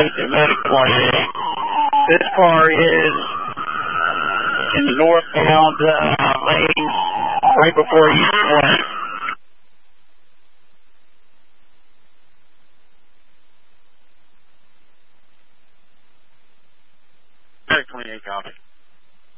to Medic 28. This car is in the northbound lane right before East 20. Medic 28, copy.